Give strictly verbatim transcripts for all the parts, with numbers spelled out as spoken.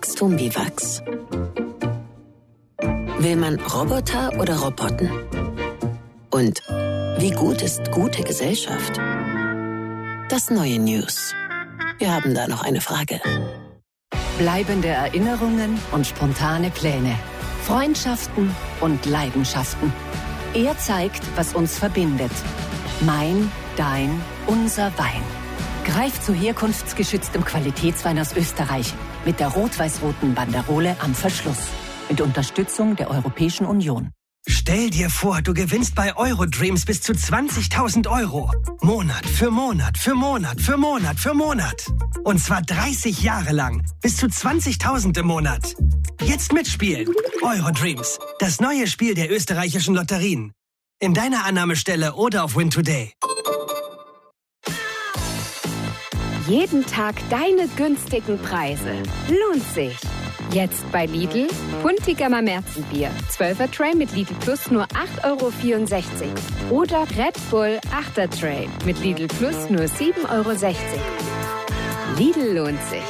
Wachstum wie Wachs? Will man Roboter oder Robotten? Und wie gut ist gute Gesellschaft? Das neue News. Wir haben da noch eine Frage. Bleibende Erinnerungen und spontane Pläne. Freundschaften und Leidenschaften. Er zeigt, was uns verbindet. Mein, dein, unser Wein. Greif zu herkunftsgeschütztem Qualitätswein aus Österreich mit der rot-weiß-roten Banderole am Verschluss. Mit Unterstützung der Europäischen Union. Stell dir vor, du gewinnst bei Eurodreams bis zu zwanzigtausend Euro. Monat für Monat für Monat für Monat für Monat. Und zwar dreißig Jahre lang. Bis zu zwanzigtausend im Monat. Jetzt mitspielen. Eurodreams. Das neue Spiel der österreichischen Lotterien. In deiner Annahmestelle oder auf Win Today. Jeden Tag deine günstigen Preise. Lohnt sich. Jetzt bei Lidl, Puntigammer Märzenbier, zwölfer Tray mit Lidl Plus nur acht Euro vierundsechzig. Oder Red Bull achter Tray mit Lidl Plus nur sieben Euro sechzig. Lidl lohnt sich.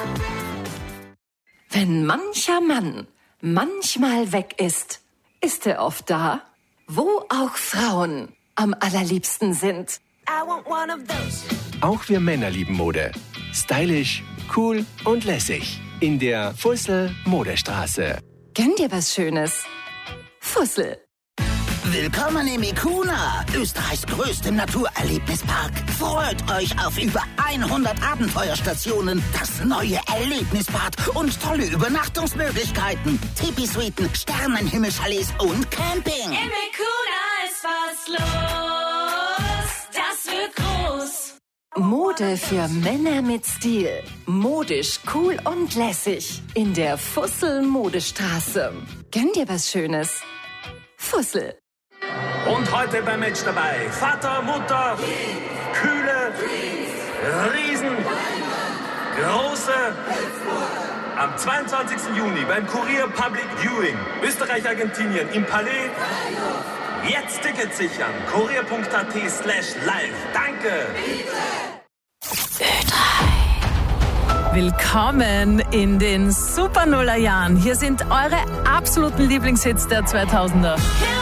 Wenn mancher Mann manchmal weg ist, ist er oft da, wo auch Frauen am allerliebsten sind. Auch wir Männer lieben Mode. Stylisch, cool und lässig. In der Fussel Modestraße. Gönn dir was Schönes. Fussel. Willkommen im Ikuna, Österreichs größtem Naturerlebnispark. Freut euch auf über hundert Abenteuerstationen, das neue Erlebnisbad und tolle Übernachtungsmöglichkeiten. Tipi-Suiten, Sternenhimmelchalets und Camping. Im Ikuna ist was los, das wird groß. Mode für Männer mit Stil. Modisch, cool und lässig. In der Fussel Modestraße. Gönn dir was Schönes. Fussel. Und heute beim Match dabei Vater, Mutter, Kühle, Riesen, Große. Am zweiundzwanzigsten Juni beim Kurier Public Viewing Österreich-Argentinien im Palais. Jetzt Tickets sichern. kurier.at slash live. Danke. Willkommen in den Super Nuller Jahren. Hier sind eure absoluten Lieblingshits der zweitausender.